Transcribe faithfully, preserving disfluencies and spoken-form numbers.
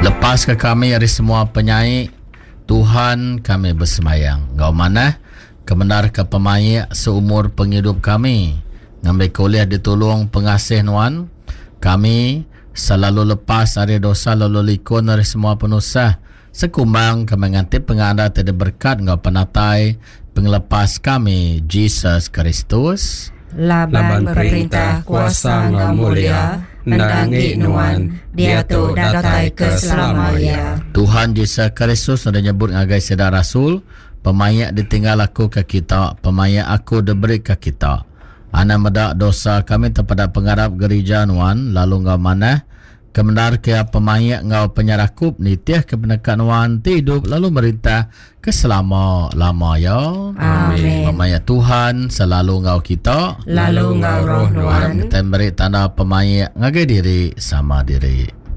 Lepas ke kami dari semua penyaik, Tuhan kami bersemayang. Ngau mana kebenar ke pemayak seumur penghidup kami. Ngambil kuliah ditolong pengasih nuan. Kami selalu lepas dari dosa lalu likun dari semua penusah. Sekumbang kami ngantip penganda tidak berkat ngau penatai penglepas kami Jesus Kristus. Laban perintah kuasa ngau mulia nandangi nuan dia tu datai ke selamanya. Tuhan Yesus Kristus sudah nyebut ngagai sedar rasul, pemayak ditinggal aku ke kita, pemayak aku diberi ke kita. Ana medak dosa kami terpada pengharap gereja nuan, lalu ngau mana kebenar ke pemayak ngau penyarakup nitiah kebenakan nuan hidup lalu merintah ke selama-lama ya. Amin. Pemayak Tuhan selalu ngau kita, Lalu ngau roh nuan. kita beri tanda pemayak ngagai diri sama diri.